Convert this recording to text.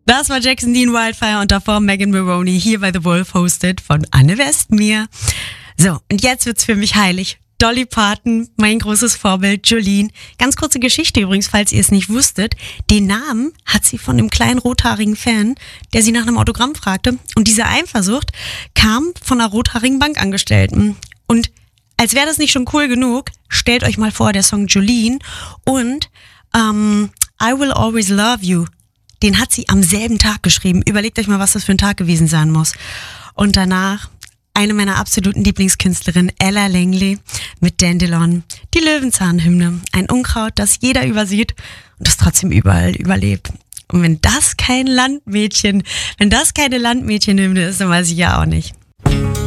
Das war Jackson Dean Wildfire und davor Megan Maroney hier bei The Wolf, hosted von Anne Westmeer. So, und jetzt wird's für mich heilig. Dolly Parton, mein großes Vorbild, Jolene. Ganz kurze Geschichte übrigens, falls ihr es nicht wusstet. Den Namen hat sie von einem kleinen rothaarigen Fan, der sie nach einem Autogramm fragte. Und diese Eifersucht kam von einer rothaarigen Bankangestellten. Und als wäre das nicht schon cool genug, stellt euch mal vor, der Song Jolene und I Will Always Love You, den hat sie am selben Tag geschrieben. Überlegt euch mal, was das für ein Tag gewesen sein muss. Und danach eine meiner absoluten Lieblingskünstlerinnen, Ella Langley mit Dandelion, die Löwenzahn-Hymne. Ein Unkraut, das jeder übersieht und das trotzdem überall überlebt. Und wenn das keine Landmädchen-Hymne ist, dann weiß ich ja auch nicht.